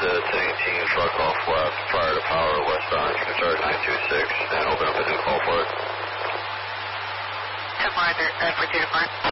1018, truck off left, prior to power, westbound. You can start at 926 and open up a new call for it. 10 for 2 to 5.